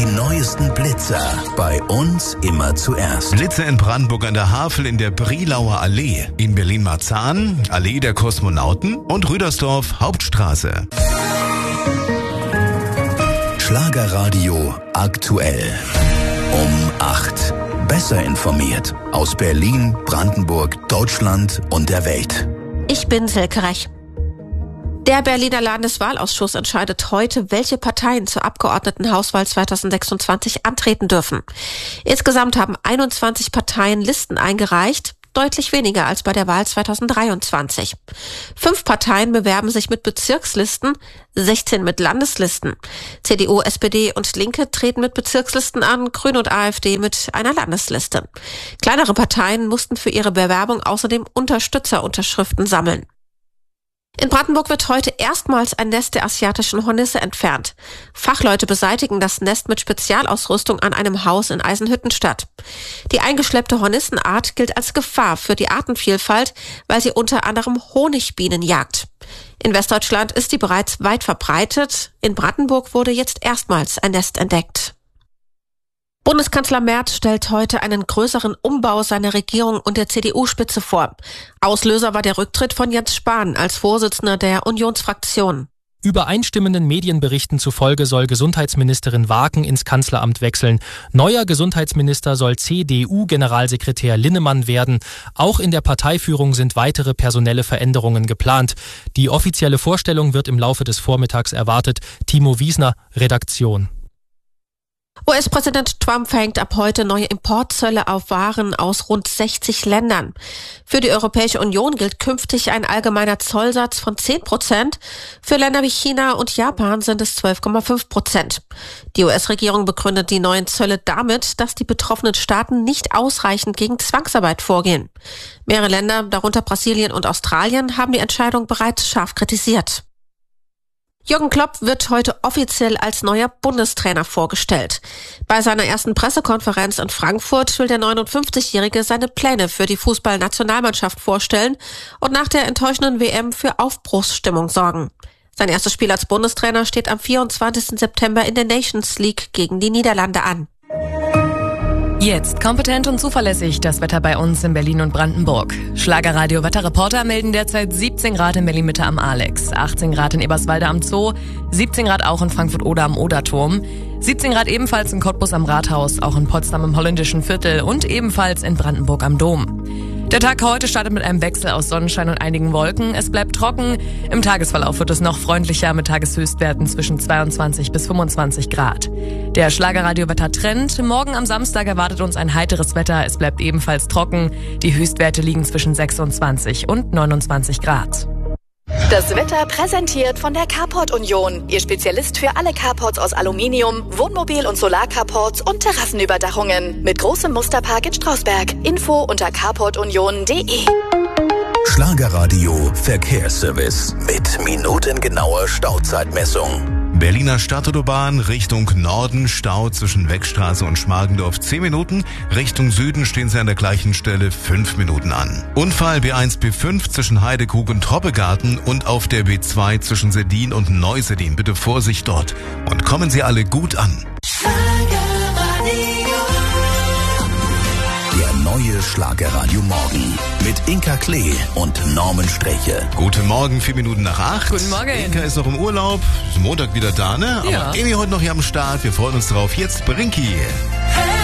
neuesten Blitzer bei uns immer zuerst. Blitzer in Brandenburg an der Havel, in der Brielauer Allee, in Berlin-Marzahn, Allee der Kosmonauten und Rüdersdorf Hauptstraße. Schlagerradio aktuell. Um 8. Besser informiert aus Berlin, Brandenburg, Deutschland und der Welt. Ich bin Silke Rech. Der Berliner Landeswahlausschuss entscheidet heute, welche Parteien zur Abgeordnetenhauswahl 2026 antreten dürfen. Insgesamt haben 21 Parteien Listen eingereicht, deutlich weniger als bei der Wahl 2023. 5 Parteien bewerben sich mit Bezirkslisten, 16 mit Landeslisten. CDU, SPD und Linke treten mit Bezirkslisten an, Grüne und AfD mit einer Landesliste. Kleinere Parteien mussten für ihre Bewerbung außerdem Unterstützerunterschriften sammeln. In Brandenburg wird heute erstmals ein Nest der asiatischen Hornisse entfernt. Fachleute beseitigen das Nest mit Spezialausrüstung an einem Haus in Eisenhüttenstadt. Die eingeschleppte Hornissenart gilt als Gefahr für die Artenvielfalt, weil sie unter anderem Honigbienen jagt. In Westdeutschland ist sie bereits weit verbreitet. In Brandenburg wurde jetzt erstmals ein Nest entdeckt. Bundeskanzler Merz stellt heute einen größeren Umbau seiner Regierung und der CDU-Spitze vor. Auslöser war der Rücktritt von Jens Spahn als Vorsitzender der Unionsfraktion. Übereinstimmenden Medienberichten zufolge soll Gesundheitsministerin Waken ins Kanzleramt wechseln. Neuer Gesundheitsminister soll CDU-Generalsekretär Linnemann werden. Auch in der Parteiführung sind weitere personelle Veränderungen geplant. Die offizielle Vorstellung wird im Laufe des Vormittags erwartet. Timo Wiesner, Redaktion. US-Präsident Trump verhängt ab heute neue Importzölle auf Waren aus rund 60 Ländern. Für die Europäische Union gilt künftig ein allgemeiner Zollsatz von 10%. Für Länder wie China und Japan sind es 12,5%. Die US-Regierung begründet die neuen Zölle damit, dass die betroffenen Staaten nicht ausreichend gegen Zwangsarbeit vorgehen. Mehrere Länder, darunter Brasilien und Australien, haben die Entscheidung bereits scharf kritisiert. Jürgen Klopp wird heute offiziell als neuer Bundestrainer vorgestellt. Bei seiner ersten Pressekonferenz in Frankfurt will der 59-Jährige seine Pläne für die Fußballnationalmannschaft vorstellen und nach der enttäuschenden WM für Aufbruchsstimmung sorgen. Sein erstes Spiel als Bundestrainer steht am 24. September in der Nations League gegen die Niederlande an. Jetzt kompetent und zuverlässig das Wetter bei uns in Berlin und Brandenburg. Schlagerradio Wetterreporter melden derzeit 17 Grad in Berlin-Mitte am Alex, 18 Grad in Eberswalde am Zoo, 17 Grad auch in Frankfurt-Oder am Oderturm, 17 Grad ebenfalls in Cottbus am Rathaus, auch in Potsdam im Holländischen Viertel und ebenfalls in Brandenburg am Dom. Der Tag heute startet mit einem Wechsel aus Sonnenschein und einigen Wolken. Es bleibt trocken. Im Tagesverlauf wird es noch freundlicher mit Tageshöchstwerten zwischen 22 bis 25 Grad. Der Schlagerradio-Wetter-Trend. Morgen am Samstag erwartet uns ein heiteres Wetter. Es bleibt ebenfalls trocken. Die Höchstwerte liegen zwischen 26 und 29 Grad. Das Wetter präsentiert von der Carport Union. Ihr Spezialist für alle Carports aus Aluminium, Wohnmobil- und Solarcarports und Terrassenüberdachungen. Mit großem Musterpark in Strausberg. Info unter carportunion.de. Schlagerradio Verkehrsservice mit minutengenauer Stauzeitmessung. Berliner Stadtautobahn Richtung Norden, Stau zwischen Wegstraße und Schmargendorf 10 Minuten. Richtung Süden stehen Sie an der gleichen Stelle 5 Minuten an. Unfall B1, B5 zwischen Heidekrug und Hoppegarten und auf der B2 zwischen Seddin und Neuseddin. Bitte Vorsicht dort und kommen Sie alle gut an. Der neue Schlagerradio Morgen mit Inka Klee und Norman Streche. Guten Morgen, 4 Minuten nach 8. Guten Morgen. Inka ist noch im Urlaub, ist Montag wieder da, ne? Ja. Aber Emi heute noch hier am Start, wir freuen uns drauf. Jetzt Brinki.